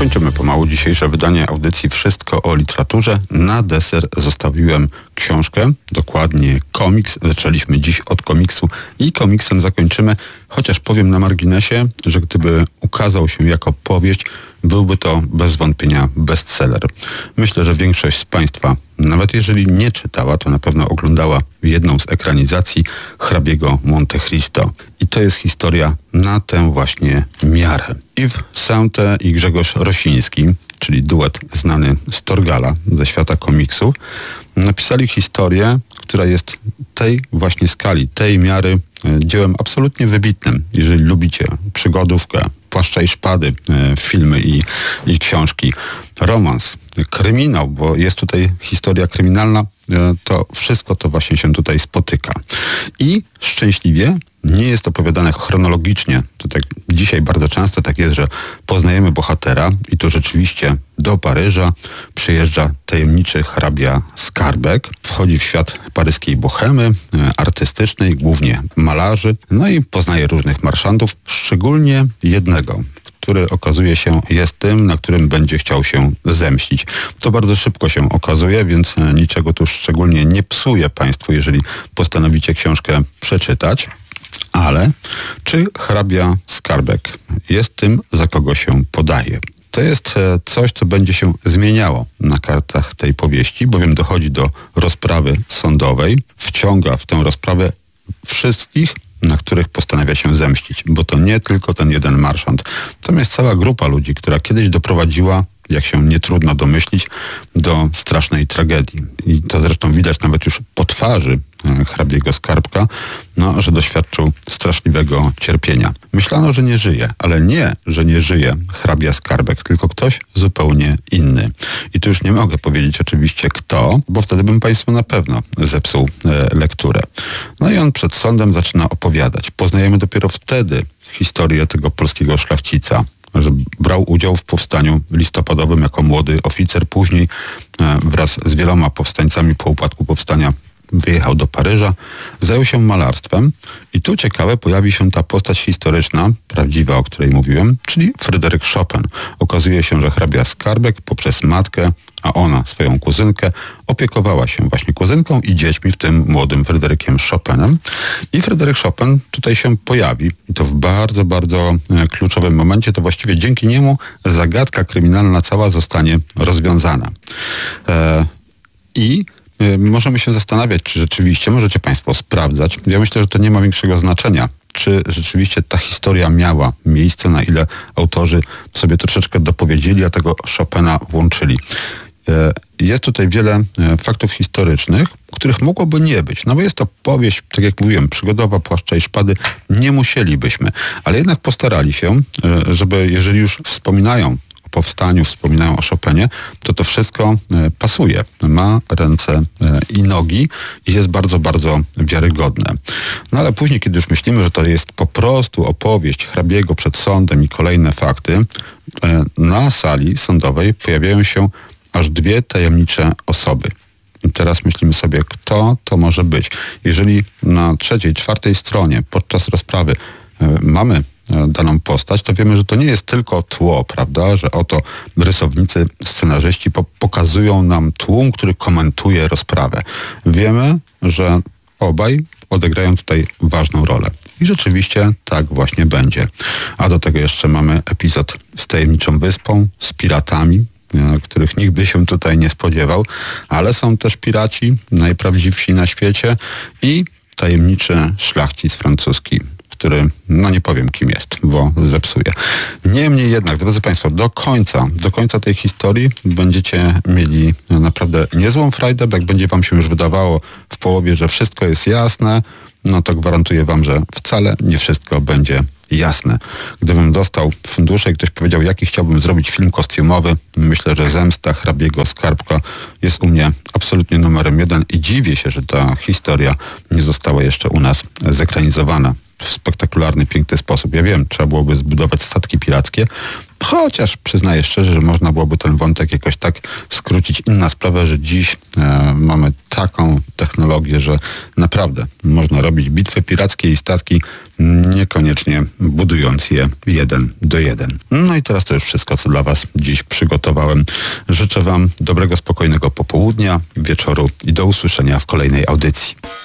Kończymy pomału dzisiejsze wydanie audycji Wszystko o literaturze. Na deser zostawiłem książkę, dokładnie komiks. Zaczęliśmy dziś od komiksu i komiksem zakończymy, chociaż powiem na marginesie, że gdyby ukazał się jako powieść, byłby to bez wątpienia bestseller. Myślę, że większość z Państwa, nawet jeżeli nie czytała, to na pewno oglądała jedną z ekranizacji hrabiego Monte Cristo. I to jest historia na tę właśnie miarę. Yves Saint i Grzegorz Rosiński, czyli duet znany z Torgala, ze świata komiksu, napisali historię, która jest tej właśnie skali, tej miary dziełem absolutnie wybitnym. Jeżeli lubicie przygodówkę, Płaszcza i Szpady, filmy i książki, romans, kryminał, bo jest tutaj historia kryminalna, to wszystko to właśnie się tutaj spotyka. I szczęśliwie nie jest opowiadane chronologicznie. To tak dzisiaj bardzo często tak jest, że poznajemy bohatera i tu rzeczywiście do Paryża przyjeżdża tajemniczy hrabia Skarbek. Wchodzi w świat paryskiej bohemy, artystycznej, głównie malarzy, no i poznaje różnych marszantów, szczególnie jednego, który okazuje się jest tym, na którym będzie chciał się zemścić. To bardzo szybko się okazuje, więc niczego tu szczególnie nie psuje Państwu, jeżeli postanowicie książkę przeczytać. Ale czy hrabia Skarbek jest tym, za kogo się podaje? To jest coś, co będzie się zmieniało na kartach tej powieści, bowiem dochodzi do rozprawy sądowej, wciąga w tę rozprawę wszystkich, na których postanawia się zemścić, bo to nie tylko ten jeden marszant. Tam jest cała grupa ludzi, która kiedyś doprowadziła, jak się nie trudno domyślić, do strasznej tragedii. I to zresztą widać nawet już po twarzy hrabiego Skarbka, że doświadczył straszliwego cierpienia. Myślano, że nie żyje, ale nie, że nie żyje hrabia Skarbek, tylko ktoś zupełnie inny. I tu już nie mogę powiedzieć oczywiście kto, bo wtedy bym Państwu na pewno zepsuł lekturę. No i on przed sądem zaczyna opowiadać. Poznajemy dopiero wtedy historię tego polskiego szlachcica, że brał udział w powstaniu listopadowym jako młody oficer. Później wraz z wieloma powstańcami po upadku powstania wyjechał do Paryża, zajął się malarstwem i tu ciekawe pojawi się ta postać historyczna, prawdziwa, o której mówiłem, czyli Fryderyk Chopin. Okazuje się, że hrabia Skarbek poprzez matkę, a ona swoją kuzynkę, opiekowała się właśnie kuzynką i dziećmi, w tym młodym Fryderykiem Chopinem. I Fryderyk Chopin tutaj się pojawi i to w bardzo, bardzo kluczowym momencie. To właściwie dzięki niemu zagadka kryminalna cała zostanie rozwiązana. Możemy się zastanawiać, czy rzeczywiście, możecie Państwo sprawdzać. Ja myślę, że to nie ma większego znaczenia, czy rzeczywiście ta historia miała miejsce, na ile autorzy sobie troszeczkę dopowiedzieli, a tego Chopina włączyli. Jest tutaj wiele faktów historycznych, których mogłoby nie być. No bo jest to powieść, tak jak mówiłem, przygodowa, Płaszcza i Szpady. Nie musielibyśmy, ale jednak postarali się, żeby jeżeli już wspominają powstaniu, wspominają o Chopinie, to wszystko pasuje. Ma ręce i nogi i jest bardzo, bardzo wiarygodne. No ale później, kiedy już myślimy, że to jest po prostu opowieść hrabiego przed sądem i kolejne fakty, na sali sądowej pojawiają się aż dwie tajemnicze osoby. I teraz myślimy sobie, kto to może być. Jeżeli na trzeciej, czwartej stronie podczas rozprawy mamy daną postać, to wiemy, że to nie jest tylko tło, prawda, że oto rysownicy, scenarzyści pokazują nam tłum, który komentuje rozprawę. Wiemy, że obaj odegrają tutaj ważną rolę. I rzeczywiście tak właśnie będzie. A do tego jeszcze mamy epizod z tajemniczą wyspą, z piratami, których nikt by się tutaj nie spodziewał, ale są też piraci, najprawdziwsi na świecie i tajemniczy szlachcic francuski, który, nie powiem kim jest, bo zepsuje. Niemniej jednak, drodzy Państwo, do końca tej historii będziecie mieli naprawdę niezłą frajdę, bo jak będzie Wam się już wydawało w połowie, że wszystko jest jasne, to gwarantuję Wam, że wcale nie wszystko będzie jasne. Gdybym dostał fundusze i ktoś powiedział, jaki chciałbym zrobić film kostiumowy, myślę, że Zemsta hrabiego Skarbka jest u mnie absolutnie numerem 1 i dziwię się, że ta historia nie została jeszcze u nas zekranizowana. w spektakularny, piękny sposób. Ja wiem, trzeba byłoby zbudować statki pirackie, chociaż przyznaję szczerze, że można byłoby ten wątek jakoś tak skrócić. Inna sprawa, że dziś mamy taką technologię, że naprawdę można robić bitwy pirackie i statki, niekoniecznie budując je 1:1. No i teraz to już wszystko, co dla Was dziś przygotowałem. Życzę Wam dobrego, spokojnego popołudnia, wieczoru i do usłyszenia w kolejnej audycji.